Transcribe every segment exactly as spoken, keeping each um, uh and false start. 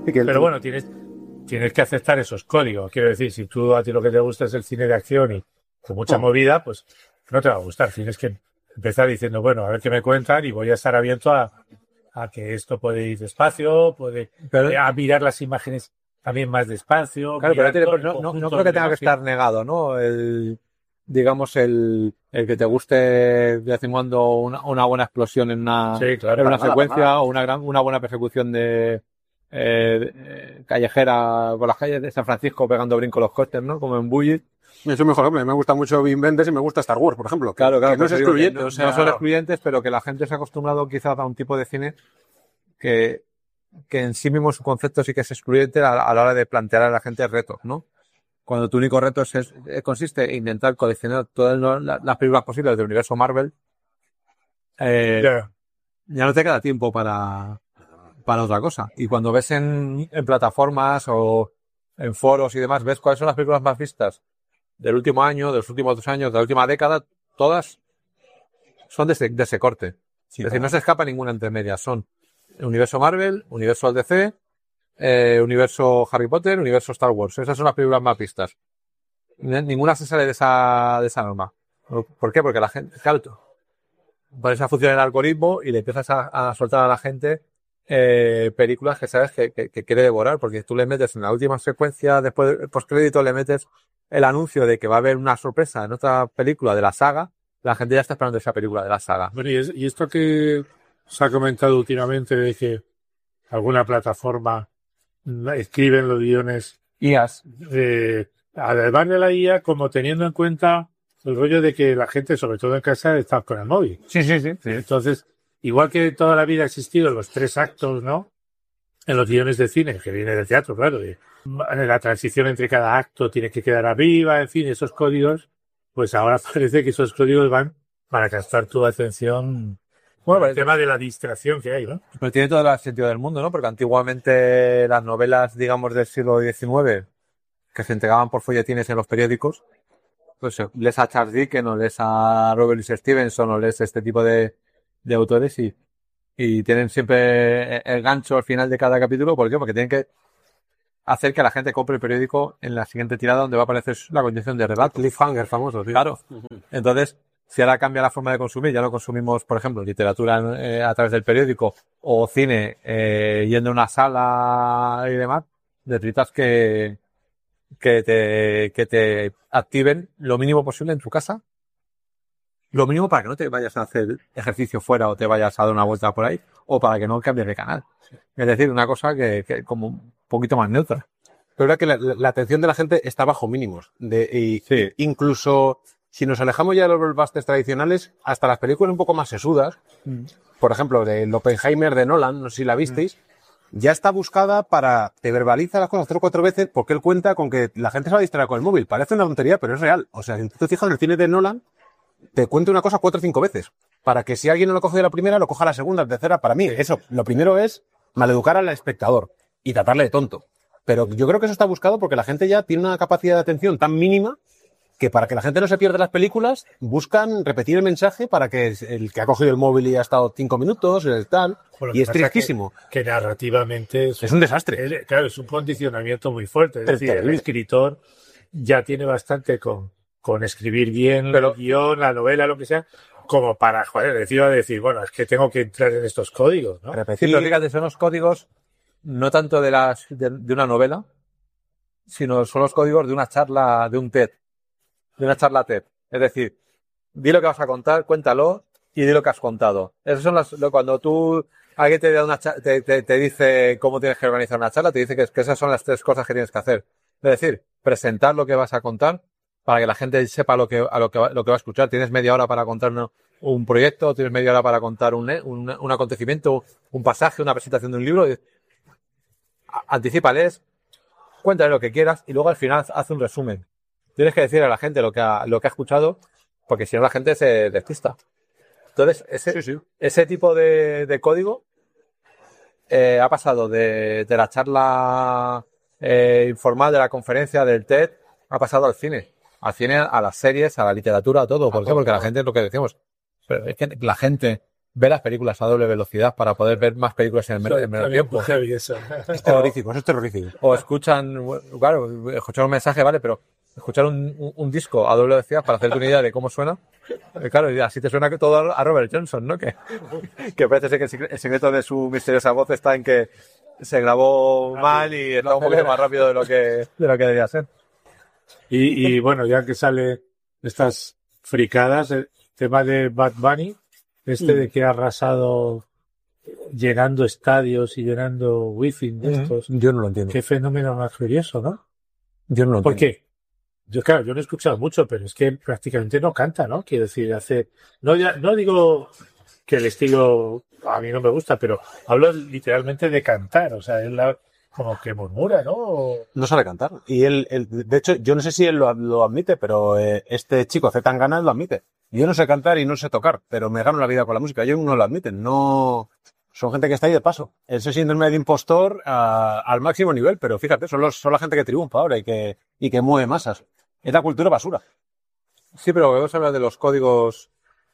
Pero bueno, tienes, tienes que aceptar esos códigos. Quiero decir, si tú a ti lo que te gusta es el cine de acción y con mucha movida, pues no te va a gustar. Tienes que empezar diciendo, bueno, a ver qué me cuentan y voy a estar abierto a, a que esto puede ir despacio, puede pero, a mirar las imágenes también más despacio. Claro, pero tiene, no, no, no creo que tenga que estar negado, ¿no? El, digamos, el, el que te guste de vez en cuando una, una buena explosión en una, sí, claro, en una nada, secuencia nada. o una gran, una buena persecución de, eh, de callejera por las calles de San Francisco pegando brinco los coches, ¿no? Como en Bullitt. Eso es mejor, hombre. Me gusta mucho Wim Wenders y me gusta Star Wars, por ejemplo. Que, claro, claro. Que no es excluyente. No, o sea, no son excluyentes, pero que la gente se ha acostumbrado quizás a un tipo de cine que, que en sí mismo su concepto sí que es excluyente a, a la hora de plantear a la gente retos, ¿no? Cuando tu único reto es, es, consiste en intentar coleccionar todas la, las películas posibles del universo Marvel, eh, yeah. ya no te queda tiempo para, para otra cosa. Y cuando ves en, en plataformas o en foros y demás, ves cuáles son las películas más vistas del último año, de los últimos dos años, de la última década, todas son de ese, de ese corte. Sí, es decir, no se escapa ninguna entre medias. Son universo Marvel, universo D C, Eh, universo Harry Potter, universo Star Wars. Esas son las películas más vistas. Ninguna se sale de esa, de esa norma. ¿Por qué? Porque la gente, claro, por esa función del algoritmo y le empiezas a, a soltar a la gente eh, películas que sabes que, que, que quiere devorar, porque tú le metes en la última secuencia, después del postcrédito, le metes el anuncio de que va a haber una sorpresa en otra película de la saga, la gente ya está esperando esa película de la saga. Bueno, y, es, y esto que se ha comentado últimamente de que alguna plataforma escriben los guiones I As. Eh, además de la I A, como teniendo en cuenta el rollo de que la gente, sobre todo en casa, está con el móvil. Sí, sí, sí, sí. Entonces, igual que toda la vida ha existido los tres actos, ¿no? En los guiones de cine, que viene del teatro, claro, de, la transición entre cada acto tiene que quedar arriba, en fin, esos códigos, pues ahora parece que esos códigos van para captar tu atención. Bueno, el tema de la distracción que hay, ¿no? Pero tiene todo el sentido del mundo, ¿no? Porque antiguamente las novelas, digamos, del siglo diecinueve, que se entregaban por folletines en los periódicos, pues lees a Charles Dickens o lees a Robert Louis Stevenson o lees este tipo de, de autores y, y tienen siempre el gancho al final de cada capítulo. ¿Por qué? Porque tienen que hacer que la gente compre el periódico en la siguiente tirada donde va a aparecer la condición de relato. Cliffhanger famoso, tío. Claro. Entonces, si ahora cambia la forma de consumir, ya no consumimos, por ejemplo, literatura eh, a través del periódico o cine eh, yendo a una sala y demás, necesitas que, que, te, que te activen lo mínimo posible en tu casa. Lo mínimo para que no te vayas a hacer ejercicio fuera o te vayas a dar una vuelta por ahí, o para que no cambies de canal. Es decir, una cosa que, que como un poquito más neutra. Pero es que la, la atención de la gente está bajo mínimos. De, y sí. Incluso si nos alejamos ya de los blockbusters tradicionales, hasta las películas un poco más sesudas, mm. por ejemplo, del Oppenheimer de Nolan, no sé si la visteis, mm. ya está buscada para, te verbaliza las cosas tres o cuatro veces porque él cuenta con que la gente se va a distraer con el móvil. Parece una tontería, pero es real. O sea, si tú te fijas en el cine de Nolan, te cuenta una cosa cuatro o cinco veces. Para que si alguien no lo coge de la primera, lo coja la segunda, la tercera. Para mí, eso, lo primero es maleducar al espectador y tratarle de tonto. Pero yo creo que eso está buscado porque la gente ya tiene una capacidad de atención tan mínima que para que la gente no se pierda las películas, buscan repetir el mensaje para que el que ha cogido el móvil y ha estado cinco minutos, el tal, bueno, y es tristísimo. Que, que narrativamente es, es un desastre. Es, claro, es un condicionamiento muy fuerte. Es decir, el escritor ya tiene bastante con, con escribir bien Pero, el guión, la novela, lo que sea, como para, joder, decir, decir, bueno, es que tengo que entrar en estos códigos, ¿no? Repetir, sí, fíjate, son los códigos no tanto de, las, de, de una novela, sino son los códigos de una charla, de un TED. De una charla TED. Es decir, di lo que vas a contar, cuéntalo y di lo que has contado. Esas son las, lo, cuando tú, alguien te, da una, te, te, te dice cómo tienes que organizar una charla, te dice que, que esas son las tres cosas que tienes que hacer. Es decir, presentar lo que vas a contar para que la gente sepa lo que, a lo que, va, lo que va a escuchar. Tienes media hora para contar un, un proyecto, tienes media hora para contar un, un, un acontecimiento, un pasaje, una presentación de un libro. Anticípales, cuéntale lo que quieras y luego al final haz un resumen. Tienes que decir a la gente lo que ha, lo que ha escuchado, porque si no la gente se despista. Entonces, ese, sí, sí. ese tipo de, de código eh, ha pasado de, de la charla eh, informal, de la conferencia, del TED, ha pasado al cine. Al cine, a las series, a la literatura, a todo. ¿Por qué? Porque la gente es lo que decimos. Pero es que la gente ve las películas a doble velocidad para poder ver más películas en el menor, en menor tiempo. Heavy eso. Es terrorífico, eso es terrorífico. O escuchan, claro, escuchar un mensaje, vale, pero escuchar un, un, un disco a doble velocidad para hacerte una idea de cómo suena. Eh, claro, y así te suena que todo a Robert Johnson, ¿no? Que, que parece ser que el secre- el secreto de su misteriosa voz está en que se grabó mal y está un poquito más rápido de lo que, de lo que debía ser. Y, y bueno, ya que sale estas fricadas, el tema de Bad Bunny, este Mm. de que ha arrasado llenando estadios y llenando wifi de estos. Yo no lo entiendo. Qué fenómeno más curioso, ¿no? Yo no lo ¿Por entiendo. qué? Yo, claro, yo no he escuchado mucho, pero es que prácticamente no canta, ¿no? Quiero decir, hace, no, ya, no digo que el estilo a mí no me gusta, pero hablo literalmente de cantar, o sea, él la- como que murmura, ¿no? O- No sabe cantar. Y él, él- de hecho, yo no sé si él lo, lo admite, pero eh, este chico Zetangana lo admite. Yo no sé cantar y no sé tocar, pero me gano la vida con la música. Ellos no lo admiten. No, son gente que está ahí de paso. Ese síndrome de impostor a- al máximo nivel, pero fíjate, son, los, son la gente que triunfa ahora y que, y que mueve masas. Es la cultura basura. Sí, pero vamos a hablar de los códigos,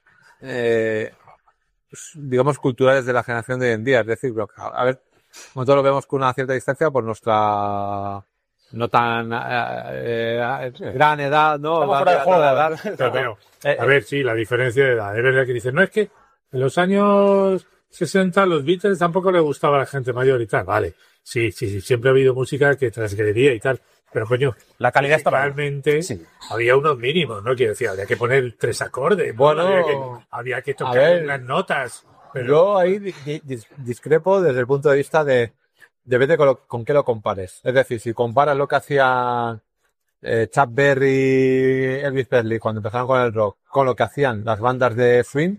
eh, digamos, culturales de la generación de hoy en día. Es decir, a ver, nosotros lo vemos con una cierta distancia por nuestra no tan eh, eh, gran edad, ¿no? Estamos fuera de juego, Gran ¿verdad? edad. Pero, pero, Eh, a ver, sí, la diferencia de edad. Es verdad que dicen, no, es que en los años sesenta los Beatles tampoco le gustaba a la gente mayor y tal. Vale, sí, sí, sí, siempre ha habido música que transgredía y tal. Pero coño, La calidad está mal. realmente Sí. había unos mínimos, ¿no? Quiero decir, había que poner tres acordes. ¿no? Bueno, había que, había que tocar ver, unas notas. Pero Yo ahí di- di- dis- discrepo desde el punto de vista de depende con, lo- con qué lo compares. Es decir, si comparas lo que hacía eh, Chuck Berry, Elvis Presley cuando empezaron con el rock, con lo que hacían las bandas de swing,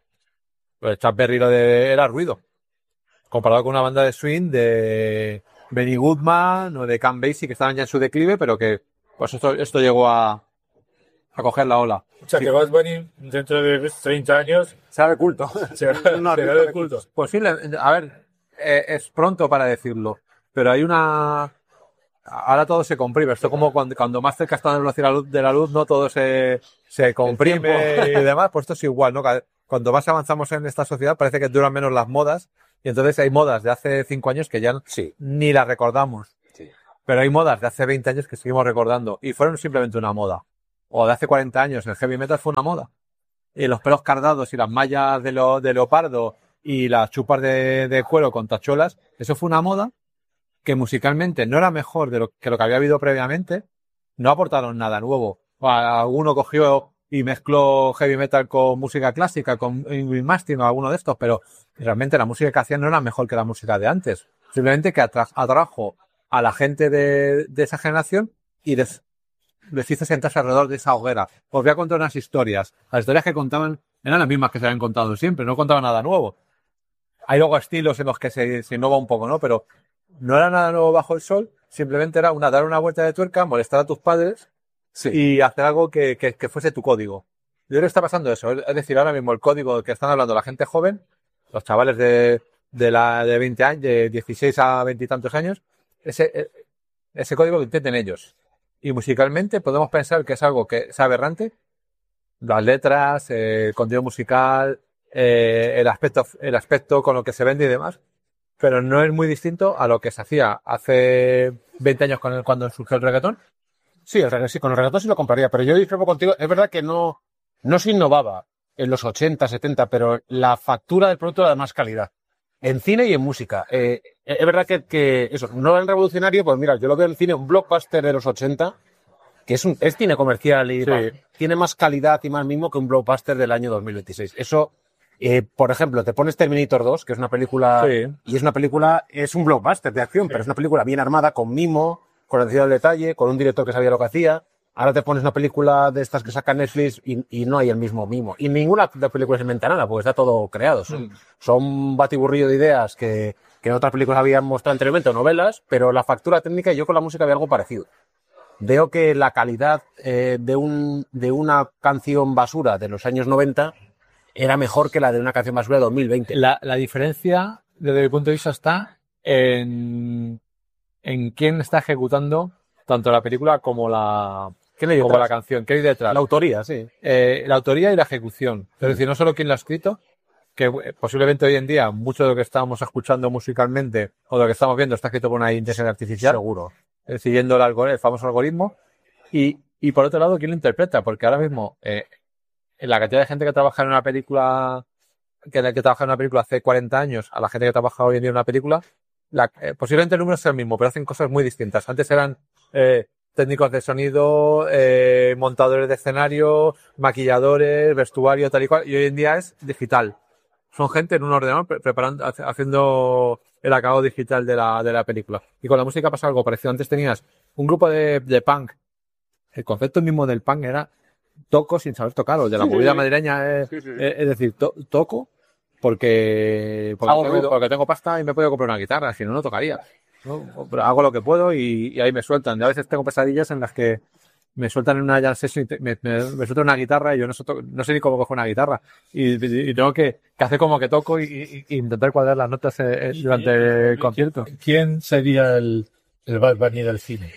pues Chuck Berry lo de era ruido. Comparado con una banda de swing de Benny Goodman o de Count Basie que estaban ya en su declive, pero que pues esto, esto llegó a, a coger la ola. o sea, que Bad Bunny dentro de treinta años Será de culto. será, No, será no, de no. culto. Pues sí, le- a ver, eh, es pronto para decirlo, pero hay una... Ahora todo se comprime. Esto como cuando, cuando más cerca está la velocidad de la luz, de la luz, no todo se, se comprime y demás. Pues esto es igual, ¿no? Cada- Cuando más avanzamos en esta sociedad parece que duran menos las modas y entonces hay modas de hace cinco años que ya Sí. ni las recordamos. Sí. Pero hay modas de hace veinte años que seguimos recordando y fueron simplemente una moda. O de hace cuarenta años el heavy metal fue una moda. Y los pelos cardados y las mallas de, lo, de leopardo y las chupas de, de cuero con tachuelas, eso fue una moda que musicalmente no era mejor de lo que lo que había habido previamente, no aportaron nada nuevo. O a- alguno cogió y mezcló heavy metal con música clásica, con Ingrid Mastin o alguno de estos, pero realmente la música que hacían no era mejor que la música de antes. Simplemente que atra- atrajo a la gente de, de esa generación y les, les hizo sentarse alrededor de esa hoguera. Os voy a contar unas historias. Las historias que contaban eran las mismas que se habían contado siempre, no contaban nada nuevo. Hay luego estilos en los que se, se innova un poco, ¿no? Pero no era nada nuevo bajo el sol, simplemente era una dar una vuelta de tuerca, molestar a tus padres Sí. y hacer algo que, que, que fuese tu código. Yo creo que está pasando eso. Es decir, ahora mismo el código que están hablando la gente joven, los chavales de, de, la, de veinte años, de dieciséis a veinte y tantos años, ese, ese código lo entienden ellos. Y musicalmente podemos pensar que es algo que es aberrante. Las letras, eh, el contenido musical, eh, el aspecto, el aspecto con lo que se vende y demás. Pero no es muy distinto a lo que se hacía hace veinte años con el, cuando surgió el reggaetón. Sí, el reggaetón, sí, con el reggaetón sí lo compraría, pero yo discrepo contigo. Es verdad que no, no se innovaba en los ochenta, setenta, pero la factura del producto era de más calidad. En cine y en música. Eh, es verdad que, que eso, no era revolucionario, pues mira, yo lo veo en cine, un blockbuster de los ochenta, que es un, es cine comercial y Sí. va, tiene más calidad y más mismo que un blockbuster del año dos mil veintiséis. Eso, eh, por ejemplo, te pones Terminator dos, que es una película, Sí. y es una película, es un blockbuster de acción, pero es una película bien armada, con mimo, con atención al detalle, con un director que sabía lo que hacía. Ahora te pones una película de estas que saca Netflix y, y no hay el mismo mimo. Y ninguna de las películas se inventa nada, porque está todo creado. Son, son un batiburrillo de ideas que, que en otras películas habían mostrado anteriormente o novelas, pero la factura técnica, y yo con la música veo algo parecido. Veo que la calidad eh, de, un, de una canción basura de los años noventa era mejor que la de una canción basura de dos mil veinte. La, la diferencia, desde mi punto de vista, está en, en quién está ejecutando tanto la película como la, ¿Qué le como la canción. ¿Qué hay detrás? La autoría, sí. Eh, la autoría y la ejecución. Es decir, no solo quién lo ha escrito, que eh, posiblemente hoy en día mucho de lo que estamos escuchando musicalmente o de lo que estamos viendo está escrito por una inteligencia artificial. Seguro. eh, Siguiendo el, algor- el famoso algoritmo. Y, y por otro lado, ¿quién lo interpreta? Porque ahora mismo, eh, la cantidad de gente que trabaja en una película, que, que trabaja en una película hace cuarenta años, a la gente que trabaja hoy en día en una película, la, eh, posiblemente el número sea el mismo, pero hacen cosas muy distintas. Antes eran eh, técnicos de sonido, eh, montadores de escenario, maquilladores, vestuario, tal y cual, y hoy en día es digital. Son gente en un ordenador pre- preparando, hace- haciendo el acabado digital de la, de la película. Y con la música pasa algo parecido. Antes tenías un grupo de, de punk. El concepto mismo del punk era toco sin saber tocar, o el de la movida madrileña es, es, es decir, to- toco porque, porque, Hago tengo, ruido. porque tengo pasta y me puedo comprar una guitarra, si no, no tocaría. ¿no? Pero hago lo que puedo y, y ahí me sueltan. Y a veces tengo pesadillas en las que me sueltan en una jam session y te- me, me, me sueltan una guitarra y yo no, so- no sé ni cómo cojo una guitarra. Y, y- y tengo que, que hacer como que toco y, y- y intentar cuadrar las notas eh, eh, durante el concierto. ¿Quién sería el, el Bad Bunny del cine?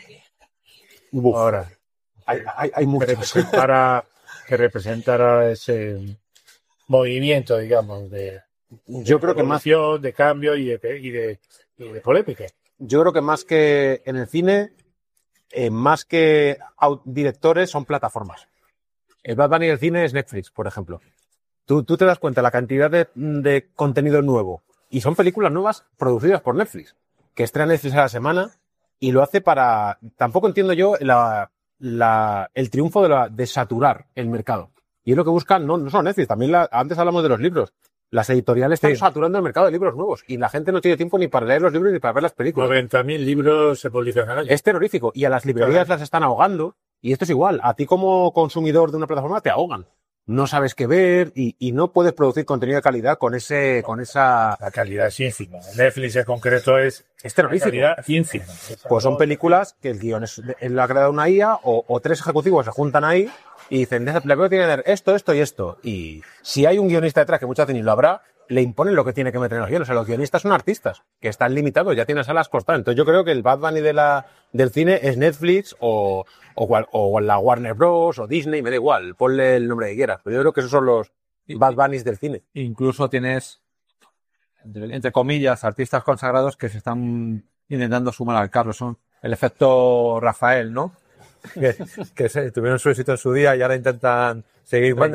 Uf, Ahora, hay, hay, hay que muchos. representara, que representara ese movimiento, digamos, de, Yo creo que más, evolución, de cambio y de, y de, y de polémica. yo creo que más que en el cine, eh, más que au- directores, son plataformas. El Bad Bunny del cine es Netflix, por ejemplo. Tú, tú te das cuenta de la cantidad de, de contenido nuevo. Y son películas nuevas producidas por Netflix, que estrena Netflix a la semana y lo hace para... Tampoco entiendo yo la, la, el triunfo de, la, de saturar el mercado. Y es lo que buscan, no, no solo Netflix, también la, antes hablamos de los libros. Las editoriales están Sí. saturando el mercado de libros nuevos y la gente no tiene tiempo ni para leer los libros ni para ver las películas. noventa mil libros se publican al año. Es terrorífico y a las librerías las están ahogando y esto es igual. A ti como consumidor de una plataforma te ahogan. No sabes qué ver y, y no puedes producir contenido de calidad con ese, con esa... La calidad es ínfima. Netflix en concreto es Es terrorífico. calidad ínfima. Pues son películas que el guión es, es lo ha creado una I A o, o tres ejecutivos se juntan ahí y dicen, la película tiene que tener esto, esto y esto. Y si hay un guionista detrás, que muchas veces ni lo habrá, le imponen lo que tiene que meter en los guiones. O sea, los guionistas son artistas, que están limitados, ya tienen salas costadas. Entonces yo creo que el Bad Bunny de la, del cine es Netflix o, o, cual- o la Warner Bros. O Disney, me da igual, ponle el nombre que quieras. Pero yo creo que esos son los Bad Bunnies del cine. Incluso tienes, entre, entre comillas, artistas consagrados que se están intentando sumar al carro. Son el efecto Rafael, ¿no? Que, que se, tuvieron su éxito en su día y ahora intentan seguir